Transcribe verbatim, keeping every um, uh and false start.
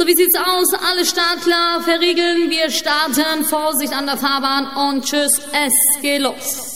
wie sieht's aus? Alle startklar, verriegeln, wir starten. Vorsicht an der Fahrbahn und tschüss, es geht los.